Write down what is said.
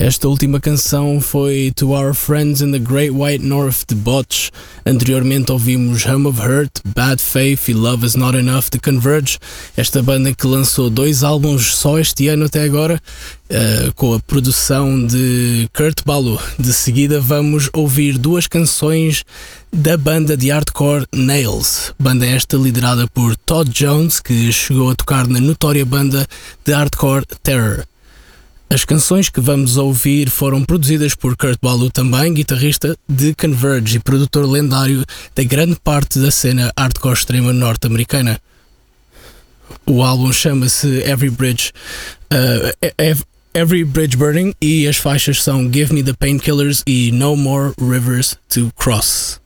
Esta última canção foi To Our Friends in the Great White North de Botch. Anteriormente ouvimos Hum of Hurt, Bad Faith e Love Is Not Enough de Converge, esta banda que lançou 2 álbuns só este ano até agora, com a produção de Kurt Ballou. De seguida vamos ouvir 2 canções da banda de hardcore Nails, banda esta liderada por Todd Jones, que chegou a tocar na notória banda de hardcore Terror. As canções que vamos ouvir foram produzidas por Kurt Ballou, também guitarrista de Converge e produtor lendário da grande parte da cena hardcore extrema norte-americana. O álbum chama-se Every Bridge Burning e as faixas são Give Me the Painkillers e No More Rivers to Cross.